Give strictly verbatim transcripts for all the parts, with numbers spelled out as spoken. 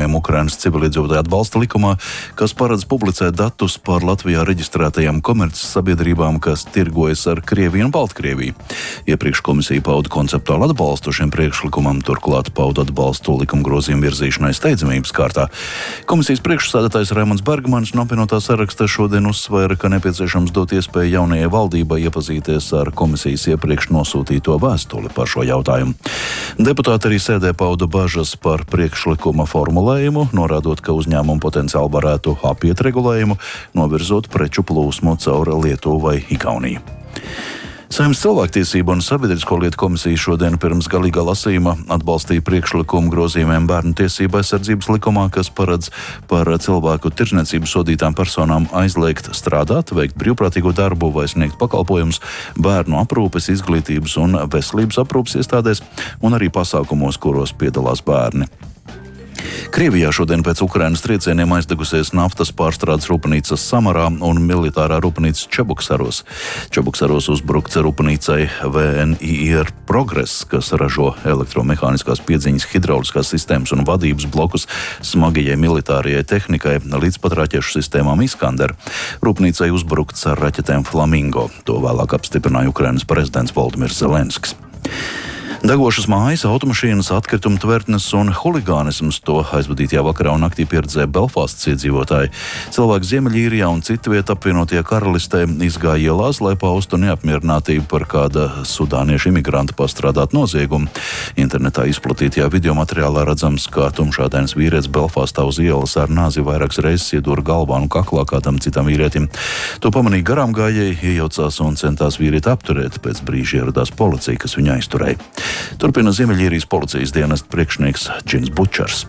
grozījumiem Ukrainas civiliedzīvotāju atbalsta likumā, kas paredz publicēt datus par Latvijā reģistrētajām komerces sabiedrībām, kas tirgojas ar Krieviju un Baltkrieviju. Iepriekš komisija pauda konceptuālu atbalstu šiem priekšlikumam, turklāt pauda atbalstu likuma grozījumu virzīšanai steidzamības kārtā. Komisijas priekšsēdētājs Raimonds Bergmanis no apvienotā saraksta šodien uzsvēra, ka nepieciešams dot iespēju jaunajai valdībai iepazīties ar komisijas iepriekš nosūtīto vēstuli par šo jautājumu. Deputāti arī sēdē pauda bažas par priekšlikuma formulējumu, norādot, ka uzņēmumu potenciāli varētu apiet regulējumu, novirzot preču plūsmu caur Lietuvu vai Igauniju. Saeimas cilvēktiesību un sabiedrisko lietu komisija šodien pirms galīgā lasījuma atbalstīja priekšlikumu grozījumiem bērnu tiesību aizsardzības likumā, kas paredz par cilvēku tirdzniecību sodītām personām aizliegt strādāt, veikt brīvprātīgo darbu vai sniegt pakalpojumus bērnu aprūpes, izglītības un veselības aprūpes iestādēs un arī pasākumos, kuros piedalās bērni. Krievijā šodien pēc Ukrainas triecieniem aizdegusies naftas pārstrādes rūpnīca Samarā un militārā rūpnīca Čebuksaros. Čebuksaros uzbrukts rūpnīcai V N I R Progress, kas ražo elektromehāniskās piedziņas, hidrauliskās sistēmas un vadības blokus smagajai militārajai tehnikai līdz pat raķešu sistēmām Iskander. Rūpnīcai uzbrukts ar raķetēm Flamingo. To vēlāk apstiprināja Ukrainas prezidents Volodimirs Zelenskis. Degošas mājas, automašīnas, atkrituma tvertnes un huligānisms to aizvadītajā vakarā un naktī pieredzēja Belfastas iedzīvotāji. Cilvēki Ziemeļīrijā un citviet apvienotajā karalistē izgāja ielās, lai paustu neapmierinātību par kāda sudāniešu imigranta pastrādāt noziegumu. Internetā izplatītajā video materiālā redzams, kā tumšādains vīrietis Belfastā uz ielas ar nāzi vairākas reizes iedūra galvā un kaklā kādam citam vīrietim. To pamanīja garām gājēji, iejaucās un centās vīrieti apturēt. Pēc brīža ieradās policija, kas viņu aizturēja. Turpina Ziemeļīrijas policijas dienesta priekšnieks Džins Bučers.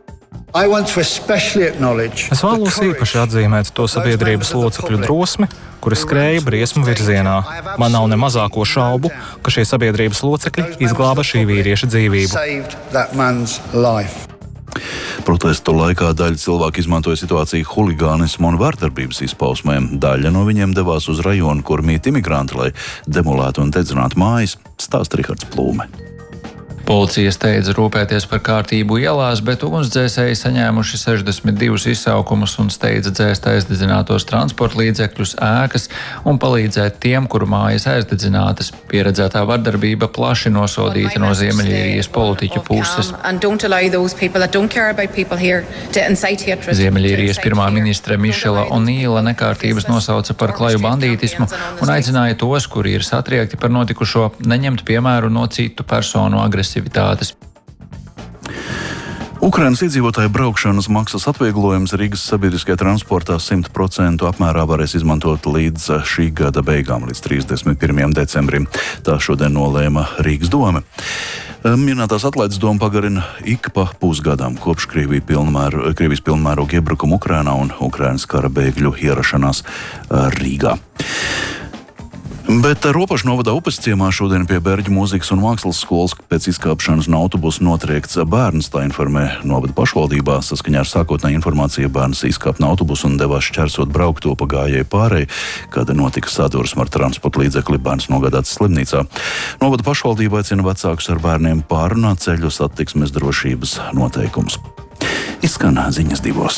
Es vēlos īpaši atzīmēt to sabiedrības locekļu drosmi, kuri skrēja briesmu virzienā. Man nav ne mazāko šaubu, ka šie sabiedrības locekļi izglāba šī vīrieša dzīvību. Protestu laikā daļa cilvēku izmantoja situāciju huligānismu un vārdarbības izpausmēm. Daļa no viņiem devās uz rajonu, kur mīt imigranti, lai demolētu un dedzinātu mājas, stāsta Rihards Plūme. Policija steidza rūpēties par kārtību ielās, bet ugunsdzēsēji saņēmuši sešdesmit divus izsaukumus un steidza dzēst aizdedzinātos transporta līdzekļus, ēkas un palīdzēt tiem, kuru mājas aizdedzinātas. Pieredzētā vardarbība plaši nosodīta no Ziemeļīrijas politiķu puses. Ziemeļīrijas pirmā ministre Mišela Onīla nekārtības nosauca par klaju bandītismu un aicināja tos, kuri ir satriekti par notikušo, neņemt piemēru no citu personu agresīvas. Ukrainas iedzīvotāju braukšanas maksas atvieglojums Rīgas sabiedriskajā transportā simt procentu apmērā varēs izmantot līdz šī gada beigām, līdz trīsdesmit pirmajam decembrim. Tā šodien nolēma Rīgas doma. Minētās atlaides doma pagarina ik pa pusgadām kopš Krievijas pilnmēru, Krievijas pilnmēroga iebrukuma Ukrainā un Ukrainas kara bēgļu ierašanās Rīgā. Bet Ropašu novadā upes ciemā šodien pie Berģu mūzikas un mākslas skolas pēc izkāpšanas no autobusa notriekts bērns, tā informē novada pašvaldībā. Saskaņā ar sākotnēju informāciju bērns izkāpa no autobusa un devās šķērsot braukto pa gājēju pārēju, kad notika sadursme ar transporta līdzekli, bērns nogādāts slimnīcā. Novada pašvaldība aicina vecākus ar bērniem pārunāt ceļu satiksmes drošības noteikumus. Izskan ziņas divos.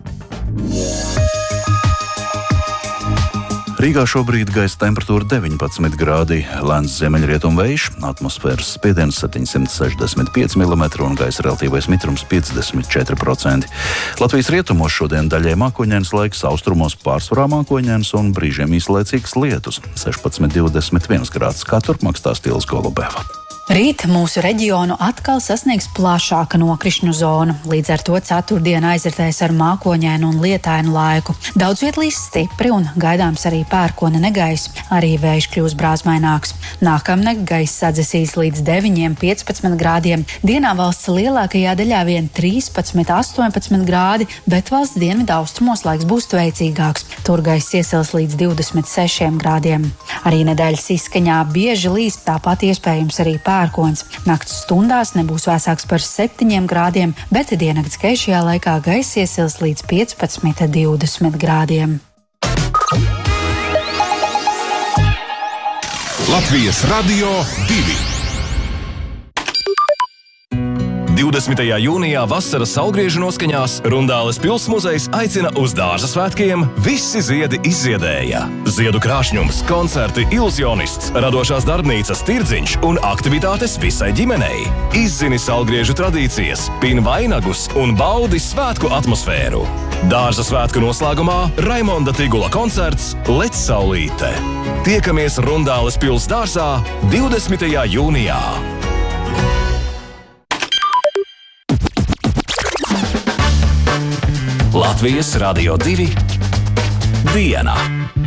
Rīgā šobrīd gaisa temperatūra deviņpadsmit grādi, lēns ziemeļrietumu vējš, atmosfēras spiediens septiņsimt sešdesmit pieci milimetri un gaisa relatīvais mitrums piecdesmit četri procenti. Latvijas rietumos šodien daļai mākoņains laiks, austrumos pārsvarā mākoņains un brīžiem īslaicīgs lietus. sešpadsmit divdesmit viens grāds, kā turpmāk stāsta Ilze Golubeva. Rīt mūsu reģionu atkal sasniegs plašāka nokrišņu zona, līdz ar to ceturtdiena aizritēs ar mākoņainu un lietainu laiku. Daudz viet līs stipri un gaidāms arī pērkona negaiss, arī vējš kļūs brāzmaināks. Nākamnakt gaiss sadzesīs līdz deviņiem piecpadsmit grādiem, dienā valsts lielākajā daļā vien trīspadsmit astoņpadsmit grādi, bet valsts dienvidu austrumos laiks būs tveicīgāks. Tur gaiss iesils līdz divdesmit sešiem grādiem. Arī nedēļas izskaņā bieži līs, tāpat iespējams arī pērkons. Nakts stundās nebūs vēsāks par septiņiem grādiem, bet diennakts gaišajā laikā gaiss iesils līdz piecpadsmit divdesmit grādiem. Latvijas Radio divi. divdesmitajā jūnijā vasaras saulgriežu noskaņās Rundāles pils muzejs aicina uz dārza svētkiem Visi ziedi izziedēja. Ziedu krāšņums, koncerti, iluzionists, radošās darbnīcas tirdziņš un aktivitātes visai ģimenei. Izzini saulgriežu tradīcijas, pin vainagus un baudi svētku atmosfēru. Dārza svētku noslēgumā Raimonda Tigula koncerts Lec saulīte. Tiekamies Rundāles pils dārzā divdesmitajā jūnijā. Latvijas Radio divi diena.